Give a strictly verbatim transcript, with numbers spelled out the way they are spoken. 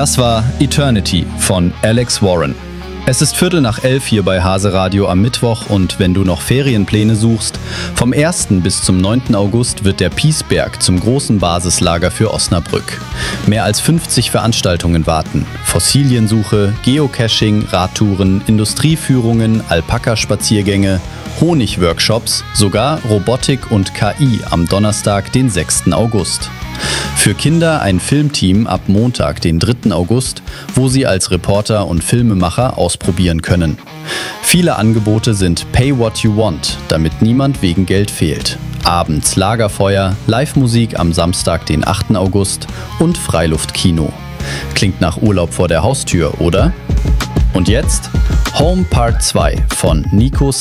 Das war Eternity von Alex Warren. Es ist Viertel nach elf hier bei Hase Radio am Mittwoch und wenn du noch Ferienpläne suchst, vom ersten bis zum neunten August wird der Piesberg zum großen Basislager für Osnabrück. Mehr als fünfzig Veranstaltungen warten. Fossiliensuche, Geocaching, Radtouren, Industrieführungen, Alpaka-Spaziergänge, Honigworkshops, sogar Robotik und K I am Donnerstag, den sechsten August. Für Kinder ein Filmteam ab Montag, den dritten August, wo sie als Reporter und Filmemacher ausprobieren können. Viele Angebote sind Pay What You Want, damit niemand wegen Geld fehlt. Abends Lagerfeuer, Live-Musik am Samstag, den achten August und Freiluftkino. Klingt nach Urlaub vor der Haustür, oder? Und jetzt Home Part zwei von Nico